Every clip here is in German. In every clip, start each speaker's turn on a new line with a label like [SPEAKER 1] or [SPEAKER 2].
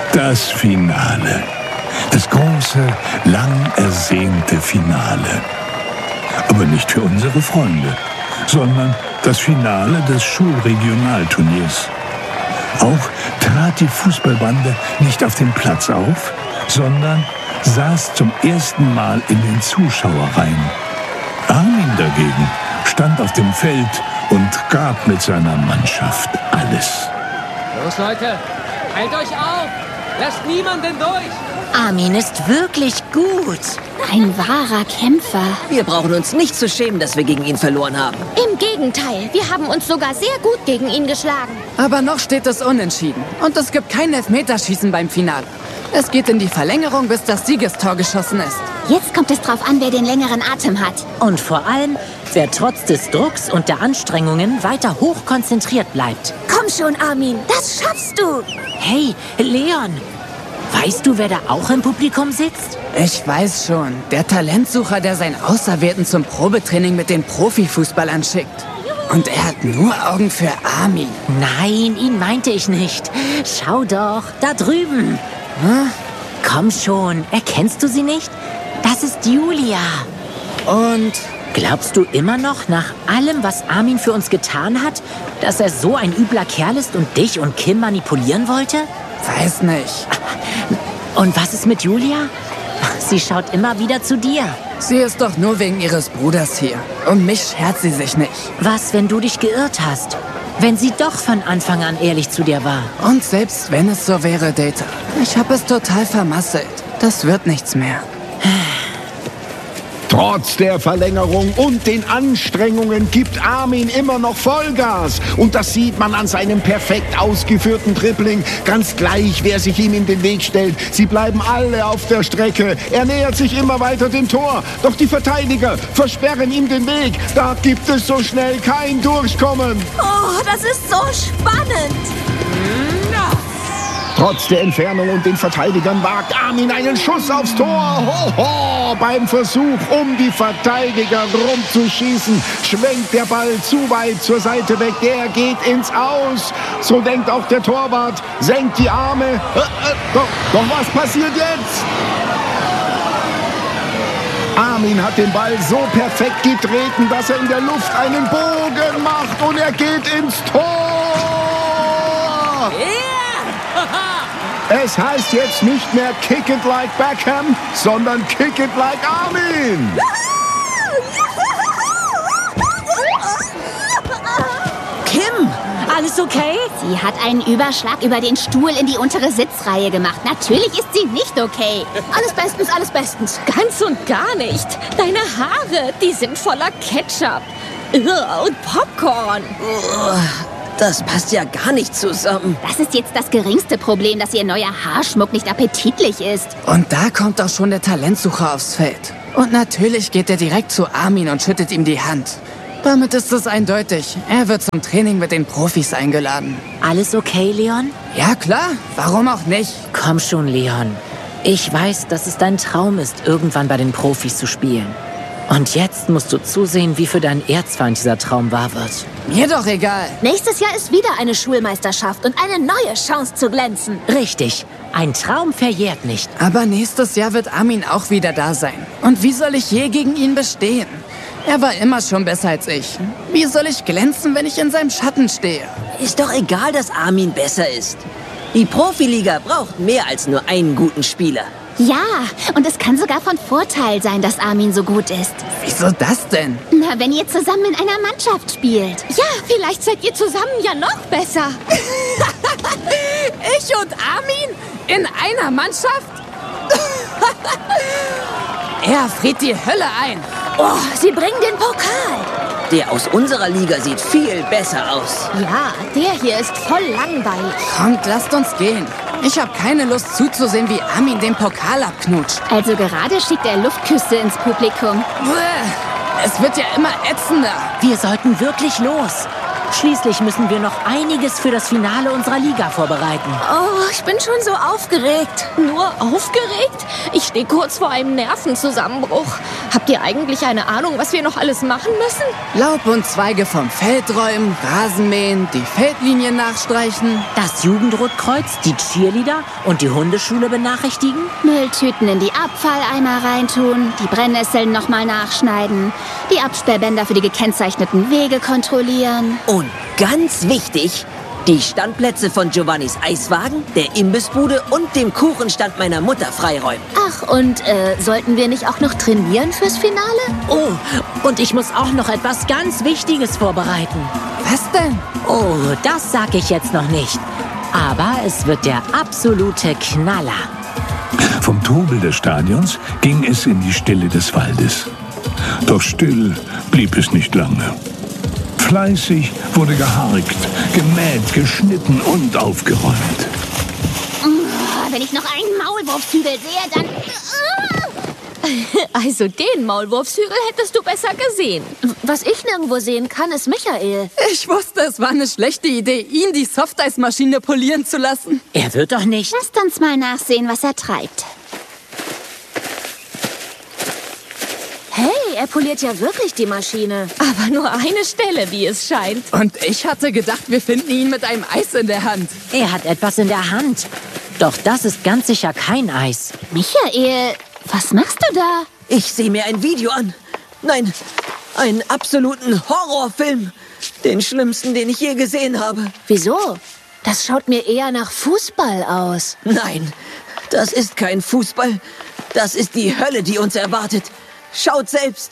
[SPEAKER 1] Das Finale. Das große, lang ersehnte Finale. Aber nicht für unsere Freunde, sondern das Finale des Schulregionalturniers. Auch trat die Fußballbande nicht auf dem Platz auf, sondern saß zum ersten Mal in den Zuschauerreihen. Armin dagegen stand auf dem Feld und gab mit seiner Mannschaft alles.
[SPEAKER 2] Los, Leute, hält euch auf! Lasst niemanden durch!
[SPEAKER 3] Armin ist wirklich gut.
[SPEAKER 4] Ein wahrer Kämpfer.
[SPEAKER 5] Wir brauchen uns nicht zu schämen, dass wir gegen ihn verloren haben.
[SPEAKER 4] Im Gegenteil, wir haben uns sogar sehr gut gegen ihn geschlagen.
[SPEAKER 6] Aber noch steht es unentschieden. Und es gibt kein Elfmeterschießen beim Finale. Es geht in die Verlängerung, bis das Siegestor geschossen ist.
[SPEAKER 4] Jetzt kommt es drauf an, wer den längeren Atem hat.
[SPEAKER 3] Und vor allem, wer trotz des Drucks und der Anstrengungen weiter hochkonzentriert bleibt.
[SPEAKER 4] Komm schon, Armin, das schaffst du.
[SPEAKER 3] Hey, Leon, weißt du, wer da auch im Publikum sitzt?
[SPEAKER 6] Ich weiß schon. Der Talentsucher, der seinen Auserwählten zum Probetraining mit den Profifußballern schickt. Und er hat nur Augen für Armin.
[SPEAKER 3] Nein, ihn meinte ich nicht. Schau doch, da drüben.
[SPEAKER 6] Hm?
[SPEAKER 3] Komm schon, erkennst du sie nicht? Das ist Julia.
[SPEAKER 6] Und
[SPEAKER 3] glaubst du immer noch, nach allem, was Armin für uns getan hat, dass er so ein übler Kerl ist und dich und Kim manipulieren wollte?
[SPEAKER 6] weiß nicht.
[SPEAKER 3] Und was ist mit Julia? Sie schaut immer wieder zu dir.
[SPEAKER 6] Sie ist doch nur wegen ihres Bruders hier. Um mich schert sie sich nicht.
[SPEAKER 3] Was, wenn du dich geirrt hast? Wenn sie doch von Anfang an ehrlich zu dir war?
[SPEAKER 6] Und selbst wenn es so wäre, Data, ich habe es total vermasselt. Das wird nichts mehr.
[SPEAKER 7] Trotz der Verlängerung und den Anstrengungen gibt Armin immer noch Vollgas. Und das sieht man an seinem perfekt ausgeführten Dribbling. Ganz gleich, wer sich ihm in den Weg stellt. Sie bleiben alle auf der Strecke. Er nähert sich immer weiter dem Tor. Doch die Verteidiger versperren ihm den Weg. Da gibt es so schnell kein Durchkommen.
[SPEAKER 4] Oh, das ist so spannend.
[SPEAKER 7] Trotz der Entfernung und den Verteidigern wagt Armin einen Schuss aufs Tor. Hoho! Beim Versuch, um die Verteidiger rumzuschießen, schwenkt der Ball zu weit zur Seite weg. Der geht ins Aus. So denkt auch der Torwart, senkt die Arme. Doch was passiert jetzt? Armin hat den Ball so perfekt getreten, dass er in der Luft einen Bogen macht und er geht ins Tor. Es heißt jetzt nicht mehr Kick it like Beckham, sondern Kick it like Armin.
[SPEAKER 3] Kim, alles okay?
[SPEAKER 4] Sie hat einen Überschlag über den Stuhl in die untere Sitzreihe gemacht. Natürlich ist sie nicht okay. Alles bestens, alles bestens.
[SPEAKER 8] Ganz und gar nicht. Deine Haare, die sind voller Ketchup. Und Popcorn.
[SPEAKER 5] Das passt ja gar nicht zusammen.
[SPEAKER 4] Das ist jetzt das geringste Problem, dass ihr neuer Haarschmuck nicht appetitlich ist.
[SPEAKER 6] Und da kommt auch schon der Talentsucher aufs Feld. Und natürlich geht er direkt zu Armin und schüttet ihm die Hand. Damit ist es eindeutig. Er wird zum Training mit den Profis eingeladen.
[SPEAKER 3] Alles okay, Leon?
[SPEAKER 6] Ja, klar. Warum auch nicht?
[SPEAKER 3] Komm schon, Leon. Ich weiß, dass es dein Traum ist, irgendwann bei den Profis zu spielen. Und jetzt musst du zusehen, wie für deinen Erzfeind dieser Traum wahr wird.
[SPEAKER 6] Mir doch egal.
[SPEAKER 4] Nächstes Jahr ist wieder eine Schulmeisterschaft und eine neue Chance zu glänzen.
[SPEAKER 3] Richtig. Ein Traum verjährt nicht.
[SPEAKER 6] Aber nächstes Jahr wird Armin auch wieder da sein. Und wie soll ich je gegen ihn bestehen? Er war immer schon besser als ich. Wie soll ich glänzen, wenn ich in seinem Schatten stehe?
[SPEAKER 5] Ist doch egal, dass Armin besser ist. Die Profiliga braucht mehr als nur einen guten Spieler.
[SPEAKER 4] Ja, und es kann sogar von Vorteil sein, dass Armin so gut ist.
[SPEAKER 6] Wieso das denn?
[SPEAKER 4] Na, wenn ihr zusammen in einer Mannschaft spielt.
[SPEAKER 8] Ja, vielleicht seid ihr zusammen ja noch besser.
[SPEAKER 6] Ich und Armin in einer Mannschaft? Er friert die Hölle ein.
[SPEAKER 4] Oh, sie bringen den Pokal.
[SPEAKER 5] Der aus unserer Liga sieht viel besser aus.
[SPEAKER 4] Ja, der hier ist voll langweilig.
[SPEAKER 6] Kommt, lasst uns gehen. Ich habe keine Lust zuzusehen, wie Armin den Pokal abknutscht.
[SPEAKER 4] Also gerade schickt er Luftküsse ins Publikum.
[SPEAKER 6] Es wird ja immer ätzender.
[SPEAKER 3] Wir sollten wirklich los. Schließlich müssen wir noch einiges für das Finale unserer Liga vorbereiten.
[SPEAKER 8] Oh, ich bin schon so aufgeregt. Nur aufgeregt? Ich stehe kurz vor einem Nervenzusammenbruch. Habt ihr eigentlich eine Ahnung, was wir noch alles machen müssen?
[SPEAKER 6] Laub und Zweige vom Feld räumen, Rasen mähen, die Feldlinien nachstreichen.
[SPEAKER 3] Das Jugendrotkreuz, die Cheerleader und die Hundeschule benachrichtigen?
[SPEAKER 4] Mülltüten in die Abfalleimer reintun, die Brennnesseln nochmal nachschneiden, die Absperrbänder für die gekennzeichneten Wege kontrollieren.
[SPEAKER 5] Und ganz wichtig, die Standplätze von Giovannis Eiswagen, der Imbissbude und dem Kuchenstand meiner Mutter freiräumen.
[SPEAKER 4] Ach, und sollten wir nicht auch noch trainieren fürs Finale?
[SPEAKER 3] Oh, und ich muss auch noch etwas ganz Wichtiges vorbereiten.
[SPEAKER 6] Was denn?
[SPEAKER 3] Oh, das sag ich jetzt noch nicht. Aber es wird der absolute Knaller.
[SPEAKER 1] Vom Trubel des Stadions ging es in die Stille des Waldes. Doch still blieb es nicht lange. Fleißig wurde geharkt, gemäht, geschnitten und aufgeräumt.
[SPEAKER 4] Wenn ich noch einen Maulwurfshügel sehe, dann...
[SPEAKER 8] Also den Maulwurfshügel hättest du besser gesehen.
[SPEAKER 4] Was ich nirgendwo sehen kann, ist Michael.
[SPEAKER 6] Ich wusste, es war eine schlechte Idee, ihn die Softeismaschine polieren zu lassen.
[SPEAKER 3] Er wird doch nicht...
[SPEAKER 4] Lasst uns mal nachsehen, was er treibt. Hey, er poliert ja wirklich die Maschine.
[SPEAKER 8] Aber nur eine Stelle, wie es scheint.
[SPEAKER 6] Und ich hatte gedacht, wir finden ihn mit einem Eis in der Hand.
[SPEAKER 3] Er hat etwas in der Hand. Doch das ist ganz sicher kein Eis.
[SPEAKER 4] Michael, was machst du da?
[SPEAKER 5] Ich sehe mir ein Video an. Nein, einen absoluten Horrorfilm. Den schlimmsten, den ich je gesehen habe.
[SPEAKER 4] Wieso? Das schaut mir eher nach Fußball aus.
[SPEAKER 5] Nein, das ist kein Fußball. Das ist die Hölle, die uns erwartet. Schaut selbst.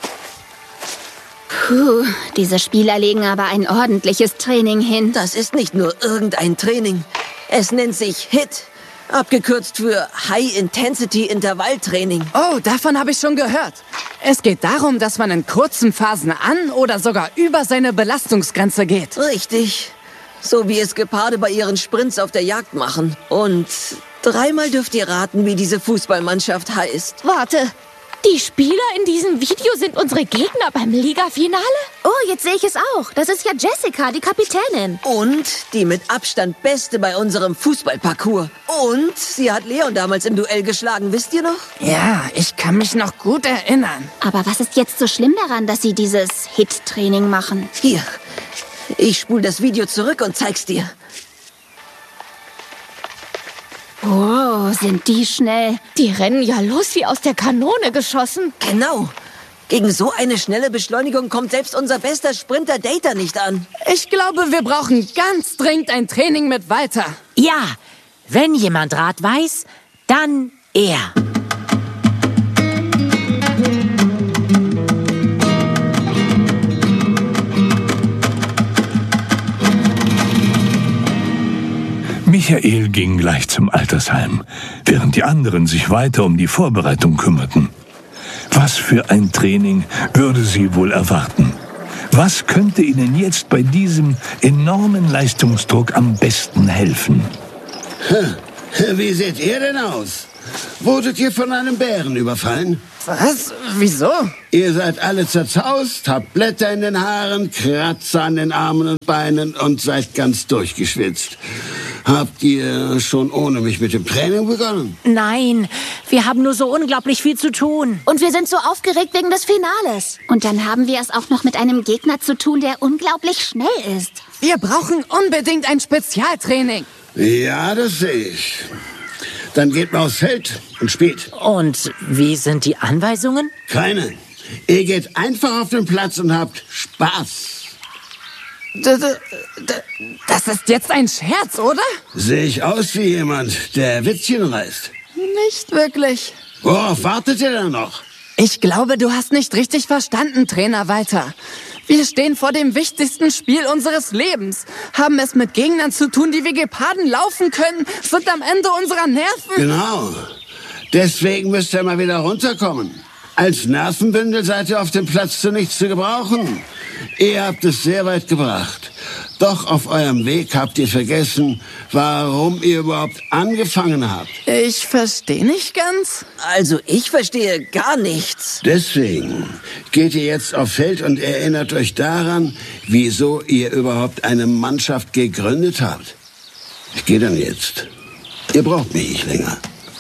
[SPEAKER 4] Puh, diese Spieler legen aber ein ordentliches Training hin.
[SPEAKER 5] Das ist nicht nur irgendein Training. Es nennt sich HIIT, abgekürzt für High Intensity Intervalltraining.
[SPEAKER 6] Oh, davon habe ich schon gehört. Es geht darum, dass man in kurzen Phasen an oder sogar über seine Belastungsgrenze geht.
[SPEAKER 5] Richtig. So wie es Geparde bei ihren Sprints auf der Jagd machen. Und 3-mal dürft ihr raten, wie diese Fußballmannschaft heißt.
[SPEAKER 8] Warte, die Spieler in diesem Video sind unsere Gegner beim Liga-Finale?
[SPEAKER 4] Oh, jetzt sehe ich es auch. Das ist ja Jessica, die Kapitänin.
[SPEAKER 5] Und die mit Abstand Beste bei unserem Fußballparcours. Und sie hat Leon damals im Duell geschlagen, wisst ihr noch?
[SPEAKER 6] Ja, ich kann mich noch gut erinnern.
[SPEAKER 4] Aber was ist jetzt so schlimm daran, dass sie dieses HIIT-Training machen?
[SPEAKER 5] Hier, ich spule das Video zurück und zeig's dir.
[SPEAKER 4] Wow, sind die schnell.
[SPEAKER 8] Die rennen ja los wie aus der Kanone geschossen.
[SPEAKER 5] Genau. Gegen so eine schnelle Beschleunigung kommt selbst unser bester Sprinter Data nicht an.
[SPEAKER 6] Ich glaube, wir brauchen ganz dringend ein Training mit Walter.
[SPEAKER 3] Ja, wenn jemand Rat weiß, dann er.
[SPEAKER 1] Michael ging gleich zum Altersheim, während die anderen sich weiter um die Vorbereitung kümmerten. Was für ein Training würde sie wohl erwarten? Was könnte ihnen jetzt bei diesem enormen Leistungsdruck am besten helfen?
[SPEAKER 9] Wie seht ihr denn aus? Wurdet ihr von einem Bären überfallen?
[SPEAKER 6] Was? Wieso?
[SPEAKER 9] Ihr seid alle zerzaust, habt Blätter in den Haaren, Kratzer an den Armen und Beinen und seid ganz durchgeschwitzt. Habt ihr schon ohne mich mit dem Training begonnen?
[SPEAKER 3] Nein, wir haben nur so unglaublich viel zu tun.
[SPEAKER 4] Und wir sind so aufgeregt wegen des Finales. Und dann haben wir es auch noch mit einem Gegner zu tun, der unglaublich schnell ist.
[SPEAKER 6] Wir brauchen unbedingt ein Spezialtraining.
[SPEAKER 9] Ja, das sehe ich. Dann geht mal aufs Feld und spielt.
[SPEAKER 3] Und wie sind die Anweisungen?
[SPEAKER 9] Keine. Ihr geht einfach auf den Platz und habt Spaß.
[SPEAKER 6] Das ist jetzt ein Scherz, oder?
[SPEAKER 9] Sehe ich aus wie jemand, der Witzchen reißt?
[SPEAKER 6] Nicht wirklich.
[SPEAKER 9] Worauf wartet ihr denn noch?
[SPEAKER 6] Ich glaube, du hast nicht richtig verstanden, Trainer Walter. Wir stehen vor dem wichtigsten Spiel unseres Lebens, haben es mit Gegnern zu tun, die wie Geparden laufen können, sind am Ende unserer Nerven.
[SPEAKER 9] Genau. Deswegen müsst ihr mal wieder runterkommen. Als Nervenbündel seid ihr auf dem Platz zu nichts zu gebrauchen. Ihr habt es sehr weit gebracht. Doch auf eurem Weg habt ihr vergessen, warum ihr überhaupt angefangen habt.
[SPEAKER 6] Ich verstehe nicht ganz.
[SPEAKER 5] Also ich verstehe gar nichts.
[SPEAKER 9] Deswegen geht ihr jetzt auf Feld und erinnert euch daran, wieso ihr überhaupt eine Mannschaft gegründet habt. Ich gehe dann jetzt. Ihr braucht mich nicht länger.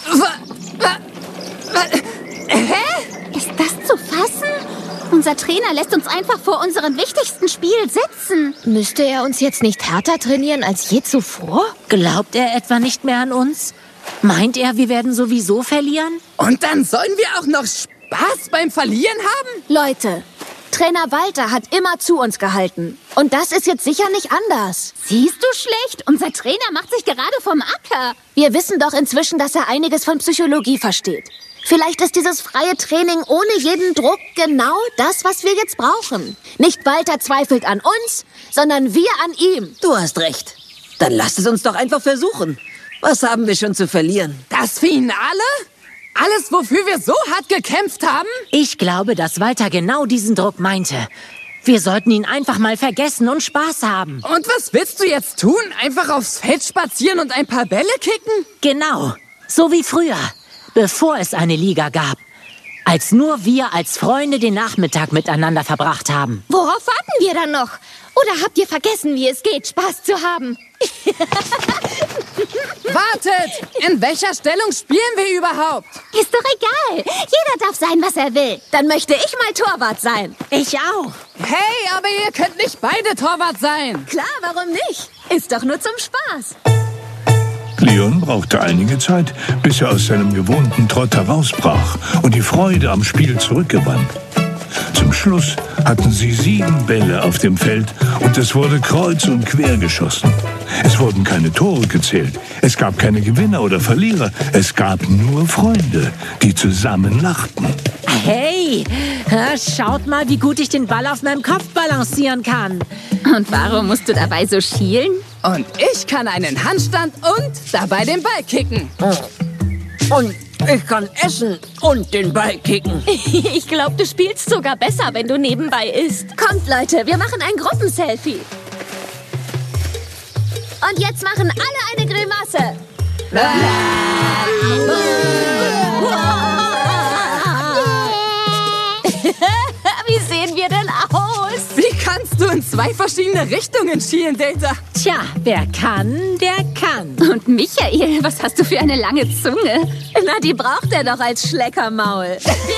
[SPEAKER 4] Hä? Ist das zu fassen? Unser Trainer lässt uns einfach vor unserem wichtigsten Spiel sitzen.
[SPEAKER 8] Müsste er uns jetzt nicht härter trainieren als je zuvor?
[SPEAKER 3] Glaubt er etwa nicht mehr an uns? Meint er, wir werden sowieso verlieren?
[SPEAKER 6] Und dann sollen wir auch noch Spaß beim Verlieren haben?
[SPEAKER 8] Leute, Trainer Walter hat immer zu uns gehalten. Und das ist jetzt sicher nicht anders.
[SPEAKER 4] Siehst du schlecht? Unser Trainer macht sich gerade vom Acker.
[SPEAKER 8] Wir wissen doch inzwischen, dass er einiges von Psychologie versteht. Vielleicht ist dieses freie Training ohne jeden Druck genau das, was wir jetzt brauchen. Nicht Walter zweifelt an uns, sondern wir an ihm.
[SPEAKER 5] Du hast recht. Dann lasst es uns doch einfach versuchen. Was haben wir schon zu verlieren?
[SPEAKER 6] Das Finale? Alles, wofür wir so hart gekämpft haben?
[SPEAKER 3] Ich glaube, dass Walter genau diesen Druck meinte. Wir sollten ihn einfach mal vergessen und Spaß haben.
[SPEAKER 6] Und was willst du jetzt tun? Einfach aufs Feld spazieren und ein paar Bälle kicken?
[SPEAKER 3] Genau, so wie früher, bevor es eine Liga gab. Als nur wir als Freunde den Nachmittag miteinander verbracht haben.
[SPEAKER 8] Worauf warten wir dann noch? Oder habt ihr vergessen, wie es geht, Spaß zu haben?
[SPEAKER 6] Wartet! In welcher Stellung spielen wir überhaupt?
[SPEAKER 4] Ist doch egal. Jeder darf sein, was er will.
[SPEAKER 8] Dann möchte ich mal Torwart sein.
[SPEAKER 3] Ich auch.
[SPEAKER 6] Hey, aber ihr könnt nicht beide Torwart sein.
[SPEAKER 8] Klar, warum nicht? Ist doch nur zum Spaß.
[SPEAKER 1] Leon brauchte einige Zeit, bis er aus seinem gewohnten Trott herausbrach und die Freude am Spiel zurückgewann. Zum Schluss hatten sie 7 Bälle auf dem Feld und es wurde kreuz und quer geschossen. Es wurden keine Tore gezählt, es gab keine Gewinner oder Verlierer, es gab nur Freunde, die zusammen lachten.
[SPEAKER 3] Hey, schaut mal, wie gut ich den Ball auf meinem Kopf balancieren kann.
[SPEAKER 4] Und warum musst du dabei so schielen?
[SPEAKER 6] Und ich kann einen Handstand und dabei den Ball kicken.
[SPEAKER 5] Und ich kann essen und den Ball kicken.
[SPEAKER 8] Ich glaube, du spielst sogar besser, wenn du nebenbei isst. Kommt, Leute, wir machen ein Gruppenselfie. Und jetzt machen alle eine Grimasse. Wie sehen wir denn aus?
[SPEAKER 6] Wie kannst du in 2 verschiedene Richtungen schielen, Data?
[SPEAKER 3] Tja, wer kann, der kann.
[SPEAKER 4] Und Michael, was hast du für eine lange Zunge?
[SPEAKER 8] Na, die braucht er doch als Schleckermaul.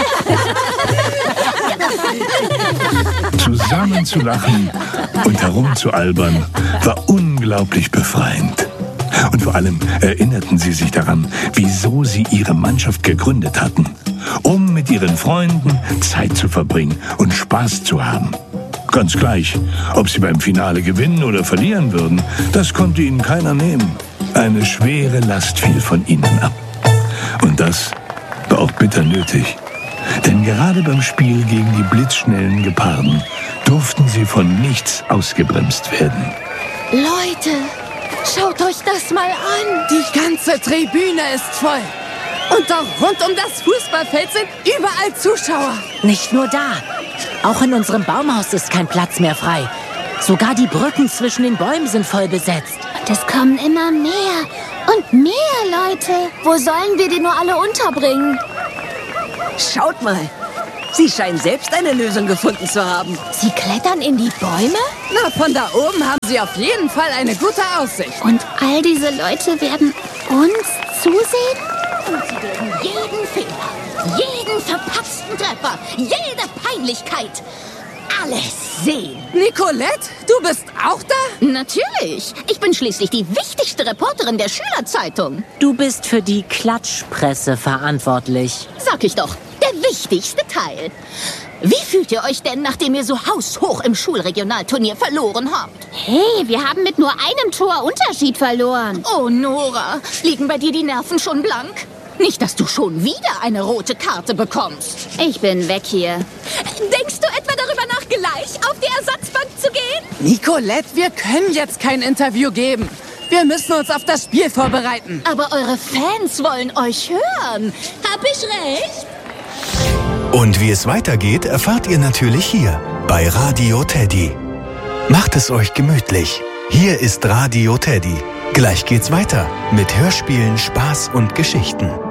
[SPEAKER 1] Zusammen zu lachen und herumzualbern war unglaublich befreiend. Und vor allem erinnerten sie sich daran, wieso sie ihre Mannschaft gegründet hatten. Um mit ihren Freunden Zeit zu verbringen und Spaß zu haben. Ganz gleich, ob sie beim Finale gewinnen oder verlieren würden, das konnte ihnen keiner nehmen. Eine schwere Last fiel von ihnen ab. Und das war auch bitter nötig. Denn gerade beim Spiel gegen die blitzschnellen Geparden durften sie von nichts ausgebremst werden.
[SPEAKER 8] Leute, schaut euch das mal an.
[SPEAKER 6] Die ganze Tribüne ist voll. Und auch rund um das Fußballfeld sind überall Zuschauer.
[SPEAKER 3] Nicht nur da. Auch in unserem Baumhaus ist kein Platz mehr frei. Sogar die Brücken zwischen den Bäumen sind voll besetzt.
[SPEAKER 4] Und es kommen immer mehr und mehr Leute.
[SPEAKER 8] Wo sollen wir die nur alle unterbringen?
[SPEAKER 5] Schaut mal, sie scheinen selbst eine Lösung gefunden zu haben.
[SPEAKER 8] Sie klettern in die Bäume?
[SPEAKER 6] Na, von da oben haben sie auf jeden Fall eine gute Aussicht.
[SPEAKER 4] Und all diese Leute werden uns zusehen?
[SPEAKER 10] Und sie werden jeden Fehler, jeden verpatzten Treffer, jede Peinlichkeit, alles sehen.
[SPEAKER 6] Nicolette, du bist auch da?
[SPEAKER 10] Natürlich. Ich bin schließlich die wichtigste Reporterin der Schülerzeitung.
[SPEAKER 3] Du bist für die Klatschpresse verantwortlich.
[SPEAKER 10] Sag ich doch, der wichtigste Teil. Wie fühlt ihr euch denn, nachdem ihr so haushoch im Schulregionalturnier verloren habt?
[SPEAKER 4] Hey, wir haben mit nur einem Tor Unterschied verloren.
[SPEAKER 10] Oh, Nora, liegen bei dir die Nerven schon blank? Nicht, dass du schon wieder eine rote Karte bekommst.
[SPEAKER 4] Ich bin weg hier.
[SPEAKER 8] Denkst du etwa darüber nach, gleich auf die Ersatzbank zu gehen?
[SPEAKER 6] Nicolette, wir können jetzt kein Interview geben. Wir müssen uns auf das Spiel vorbereiten.
[SPEAKER 10] Aber eure Fans wollen euch hören. Hab ich recht?
[SPEAKER 11] Und wie es weitergeht, erfahrt ihr natürlich hier bei Radio Teddy. Macht es euch gemütlich. Hier ist Radio Teddy. Gleich geht's weiter mit Hörspielen, Spaß und Geschichten.